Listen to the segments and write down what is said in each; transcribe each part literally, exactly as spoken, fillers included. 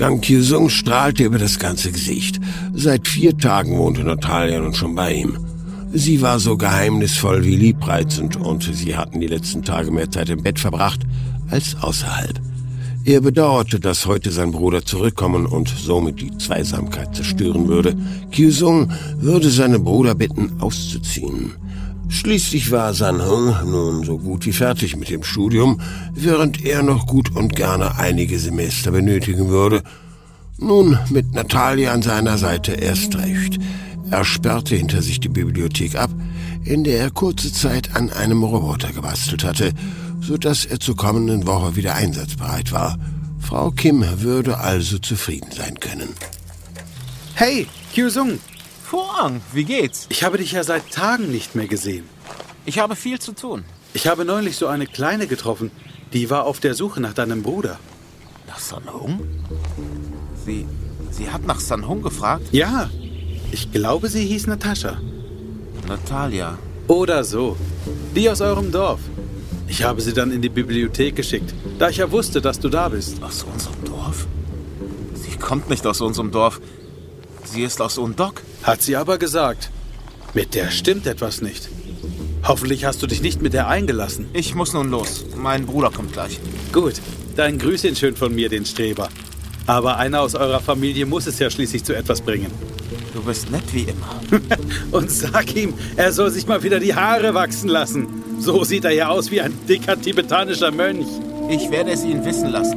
Gang Kyu-sung strahlte über das ganze Gesicht. Seit vier Tagen wohnte Natalia nun schon bei ihm. Sie war so geheimnisvoll wie liebreizend und sie hatten die letzten Tage mehr Zeit im Bett verbracht als außerhalb. Er bedauerte, dass heute sein Bruder zurückkommen und somit die Zweisamkeit zerstören würde. Kyu-sung würde seinen Bruder bitten, auszuziehen. Schließlich war San-hung nun so gut wie fertig mit dem Studium, während er noch gut und gerne einige Semester benötigen würde. Nun mit Natalia an seiner Seite erst recht. Er sperrte hinter sich die Bibliothek ab, in der er kurze Zeit an einem Roboter gebastelt hatte, so dass er zur kommenden Woche wieder einsatzbereit war. Frau Kim würde also zufrieden sein können. Hey, Kyu-sung. Fuang, wie geht's? Ich habe dich ja seit Tagen nicht mehr gesehen. Ich habe viel zu tun. Ich habe neulich so eine Kleine getroffen. Die war auf der Suche nach deinem Bruder. Nach San-hung? Sie, sie hat nach San-hung gefragt? Ja, ich glaube, sie hieß Natascha. Natalia. Oder so. Die aus eurem Dorf. Ich habe sie dann in die Bibliothek geschickt, da ich ja wusste, dass du da bist. Aus unserem Dorf? Sie kommt nicht aus unserem Dorf. Sie ist aus Undok. Hat sie aber gesagt. Mit der stimmt etwas nicht. Hoffentlich hast du dich nicht mit der eingelassen. Ich muss nun los. Mein Bruder kommt gleich. Gut, dann grüß ihn schön von mir, den Streber. Aber einer aus eurer Familie muss es ja schließlich zu etwas bringen. Du bist nett wie immer. Und sag ihm, er soll sich mal wieder die Haare wachsen lassen. So sieht er ja aus wie ein dicker tibetanischer Mönch. Ich werde es ihn wissen lassen.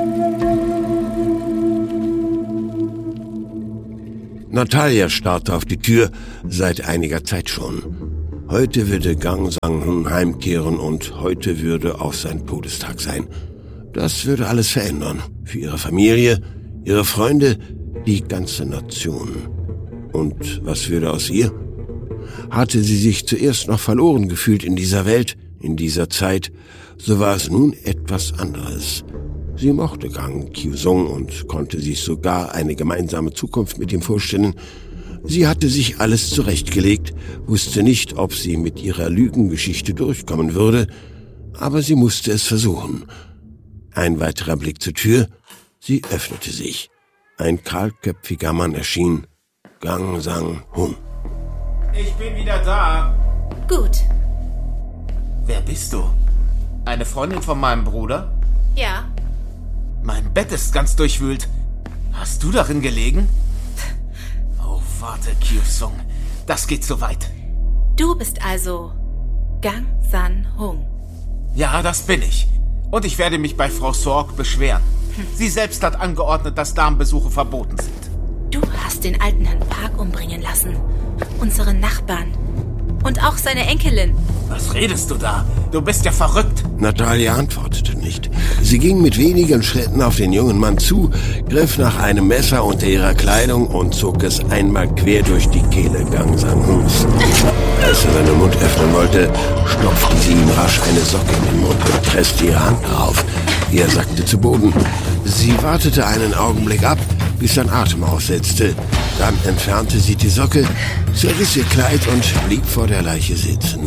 Natalia starrte auf die Tür seit einiger Zeit schon. Heute würde Gang Sang-hung heimkehren und heute würde auch sein Todestag sein. Das würde alles verändern. Für ihre Familie, ihre Freunde, die ganze Nation. Und was würde aus ihr? Hatte sie sich zuerst noch verloren gefühlt in dieser Welt, in dieser Zeit, so war es nun etwas anderes. Sie mochte Gang Kyu-sung und konnte sich sogar eine gemeinsame Zukunft mit ihm vorstellen. Sie hatte sich alles zurechtgelegt, wusste nicht, ob sie mit ihrer Lügengeschichte durchkommen würde, aber sie musste es versuchen. Ein weiterer Blick zur Tür, sie öffnete sich. Ein kahlköpfiger Mann erschien. Gang Sang-hung. Ich bin wieder da. Gut. Wer bist du? Eine Freundin von meinem Bruder? Ja. Mein Bett ist ganz durchwühlt. Hast du darin gelegen? Oh, warte, Kyu-sung. Das geht zu weit. Du bist also Gang San-hung. Ja, das bin ich. Und ich werde mich bei Frau Sorg beschweren. Hm. Sie selbst hat angeordnet, dass Damenbesuche verboten sind. Du hast den alten Herrn Park umbringen lassen. Unseren Nachbarn. Und auch seine Enkelin. Was redest du da? Du bist ja verrückt. Natalia antwortete nicht. Sie ging mit wenigen Schritten auf den jungen Mann zu, griff nach einem Messer unter ihrer Kleidung und zog es einmal quer durch die Kehle Gang Sang-hungs. Als er seinen Mund öffnen wollte, stopfte sie ihm rasch eine Socke in den Mund und presste ihre Hand darauf. Er sackte zu Boden. Sie wartete einen Augenblick ab, bis sein Atem aussetzte. Dann entfernte sie die Socke, zerriss ihr Kleid und blieb vor der Leiche sitzen.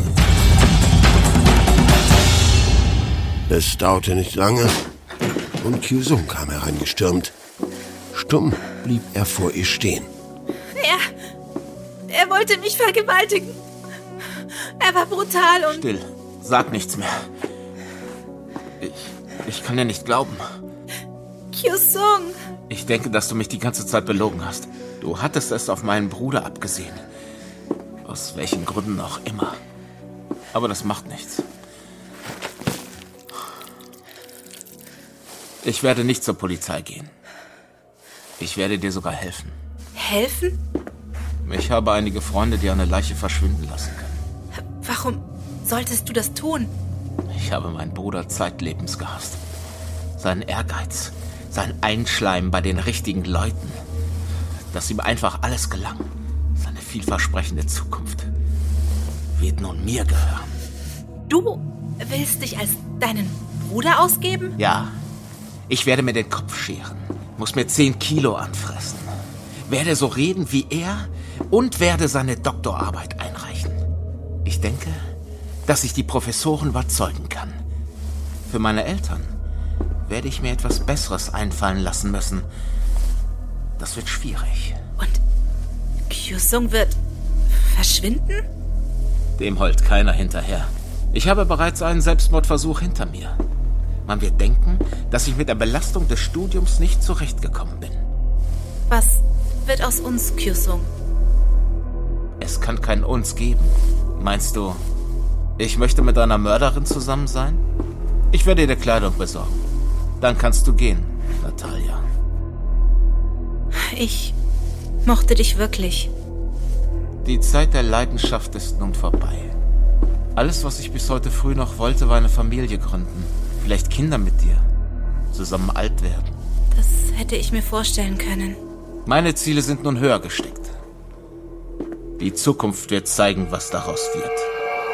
Es dauerte nicht lange und Kyu-sung kam hereingestürmt. Stumm blieb er vor ihr stehen. Er, er wollte mich vergewaltigen. Er war brutal und... Still, sag nichts mehr. Ich, ich kann dir nicht glauben. Kyu-sung. Ich denke, dass du mich die ganze Zeit belogen hast. Du hattest es auf meinen Bruder abgesehen. Aus welchen Gründen auch immer. Aber das macht nichts. Ich werde nicht zur Polizei gehen. Ich werde dir sogar helfen. Helfen? Ich habe einige Freunde, die eine Leiche verschwinden lassen können. Warum solltest du das tun? Ich habe meinen Bruder zeitlebens gehasst. Sein Ehrgeiz, sein Einschleimen bei den richtigen Leuten. Dass ihm einfach alles gelang. Seine vielversprechende Zukunft wird nun mir gehören. Du willst dich als deinen Bruder ausgeben? Ja. Ich werde mir den Kopf scheren, muss mir zehn Kilo anfressen, werde so reden wie er und werde seine Doktorarbeit einreichen. Ich denke, dass ich die Professoren überzeugen kann. Für meine Eltern werde ich mir etwas Besseres einfallen lassen müssen, Das wird schwierig. Und Kyu-Sung wird verschwinden? Dem heult keiner hinterher. Ich habe bereits einen Selbstmordversuch hinter mir. Man wird denken, dass ich mit der Belastung des Studiums nicht zurechtgekommen bin. Was wird aus uns, Kyu-Sung? Es kann kein Uns geben. Meinst du, ich möchte mit einer Mörderin zusammen sein? Ich werde dir Kleidung besorgen. Dann kannst du gehen, Natalia. Ich mochte dich wirklich. Die Zeit der Leidenschaft ist nun vorbei. Alles, was ich bis heute früh noch wollte, war eine Familie gründen. Vielleicht Kinder mit dir. Zusammen alt werden. Das hätte ich mir vorstellen können. Meine Ziele sind nun höher gesteckt. Die Zukunft wird zeigen, was daraus wird.